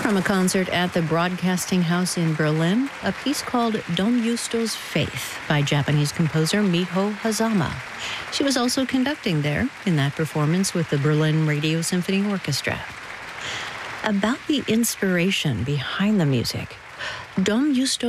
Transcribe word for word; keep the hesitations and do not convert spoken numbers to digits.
from a concert at the Broadcasting House in Berlin, a piece called Dom Justo's Faith by Japanese composer Miho Hazama. She was also conducting there in that performance with the Berlin Radio Symphony Orchestra. About the inspiration behind the music, Dom Justo